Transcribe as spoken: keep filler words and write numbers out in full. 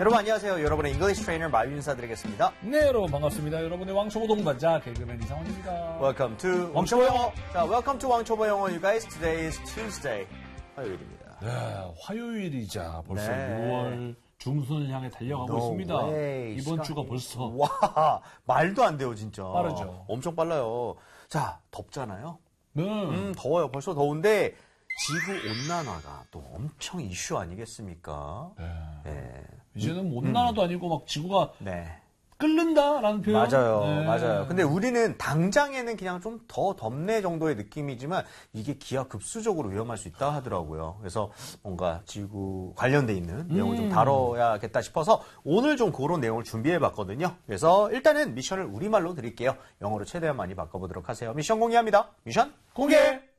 여러분 안녕하세요. 여러분의 잉글리시 트레이너 마유 인사드리겠습니다. 네, 여러분 반갑습니다. 여러분의 왕초보 동반자 개그맨 이상원입니다. Welcome to 왕초보 영어. 자, Welcome to 왕초보 영어, you guys. Today is Tuesday. 화요일입니다. 네, 화요일이자 벌써 네. 유월 중순을 향해 달려가고 No 있습니다. way. 이번 시간이... 주가 벌써 와, 말도 안 돼요, 진짜. 빠르죠. 엄청 빨라요. 자, 덥잖아요. 네. 음, 더워요. 벌써 더운데 지구 온난화가 또 엄청 이슈 아니겠습니까? 네. 네. 이제는 온난화도 음. 아니고 막 지구가 네. 끓는다라는 표현. 맞아요. 네. 맞아요. 근데 우리는 당장에는 그냥 좀 더 덥네 정도의 느낌이지만 이게 기하급수적으로 위험할 수 있다 하더라고요. 그래서 뭔가 지구 관련돼 있는 내용을 좀 음. 다뤄야겠다 싶어서 오늘 좀 그런 내용을 준비해 봤거든요. 그래서 일단은 미션을 우리말로 드릴게요. 영어로 최대한 많이 바꿔보도록 하세요. 미션 공개합니다. 미션 공개!